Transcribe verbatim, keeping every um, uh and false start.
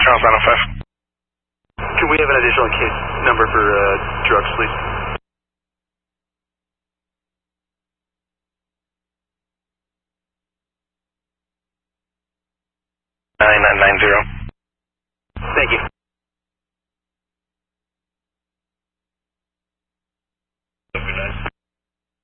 Charles nine oh five. Can we have an additional case number for uh, drugs, please? nine nine nine zero. Thank you.